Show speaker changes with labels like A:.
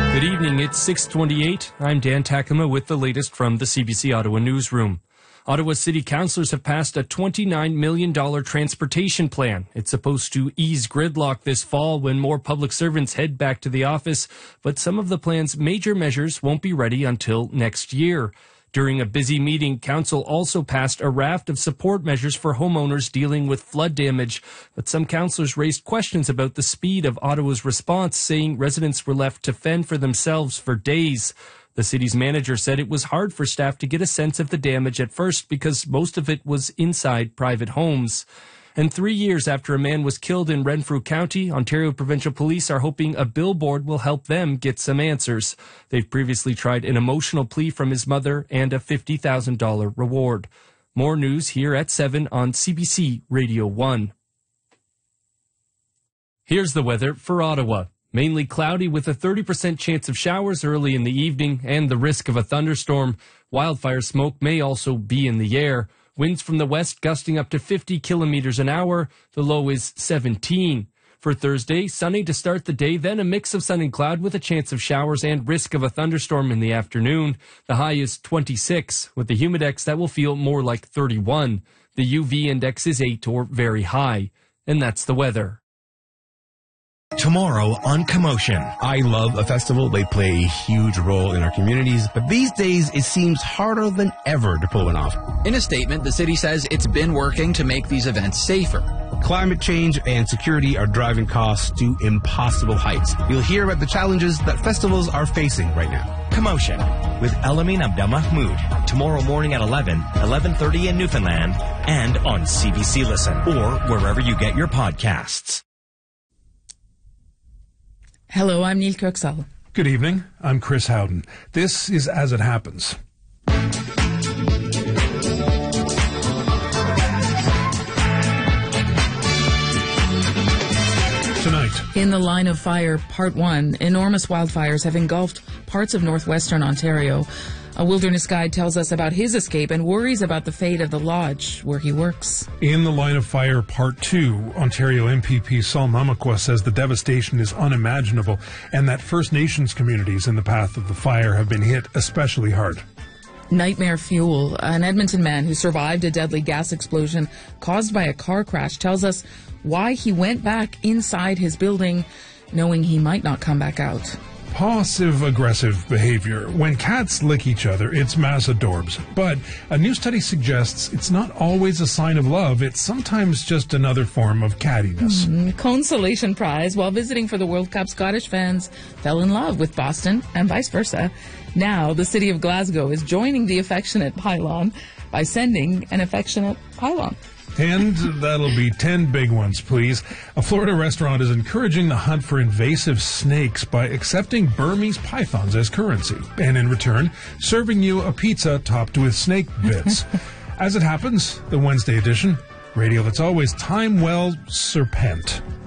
A: Good evening, it's 6:28. I'm Dan Takama with the latest from the CBC Ottawa newsroom. Ottawa City Councillors have passed a $29 million transportation plan. It's supposed to ease gridlock this fall when more public servants head back to the office, but some of the plan's major measures won't be ready until next year. During a busy meeting, Council also passed a raft of support measures for homeowners dealing with flood damage, but some councillors raised questions about the speed of Ottawa's response, saying residents were left to fend for themselves for days. The city's manager said it was hard for staff to get a sense of the damage at first because most of it was inside private homes. And 3 years after a man was killed in Renfrew County, Ontario Provincial Police are hoping a billboard will help them get some answers. They've previously tried an emotional plea from his mother and a $50,000 reward. More news here at 7 on CBC Radio 1. Here's the weather for Ottawa. Mainly cloudy with a 30% chance of showers early in the evening and the risk of a thunderstorm. Wildfire smoke may also be in the air. Winds from the west gusting up to 50 kilometers an hour. The low is 17. For Thursday, sunny to start the day, then a mix of sun and cloud with a chance of showers and risk of a thunderstorm in the afternoon. The high is 26. With the humidex, that will feel more like 31. The UV index is 8 or very high. And that's the weather.
B: Tomorrow on Commotion.
C: I love a festival. They play a huge role in our communities, but these days it seems harder than ever to pull one off.
D: In a statement, the city says it's been working to make these events safer.
C: Climate change and security are driving costs to impossible heights. You'll hear about the challenges that festivals are facing right now.
B: Commotion with Elamin Abdelmahmoud. Tomorrow morning at 11, 11:30 in Newfoundland, and on CBC Listen or wherever you get your podcasts.
E: Hello, I'm Neil Kirksall.
F: Good evening. I'm Chris Howden. This is As It Happens. Tonight.
E: In the Line of Fire, Part 1, enormous wildfires have engulfed parts of northwestern Ontario. A wilderness guide tells us about his escape and worries about the fate of the lodge where he works.
F: In the Line of Fire Part 2, Ontario MPP Sol Mamakwa says the devastation is unimaginable and that First Nations communities in the path of the fire have been hit especially hard.
E: Nightmare Fuel, an Edmonton man who survived a deadly gas explosion caused by a car crash, tells us why he went back inside his building knowing he might not come back out.
F: Passive-aggressive behavior. When cats lick each other, it's mass adorbs. But a new study suggests it's not always a sign of love. It's sometimes just another form of cattiness.
E: Consolation prize. While visiting for the World Cup, Scottish fans fell in love with Boston and vice versa. Now, the city of Glasgow is joining the affectionate pylon by sending an affectionate pylon.
F: And that'll be 10 big ones, please. A Florida restaurant is encouraging the hunt for invasive snakes by accepting Burmese pythons as currency, and in return, serving you a pizza topped with snake bits. As it happens, the Wednesday edition, radio that's always time well serpent.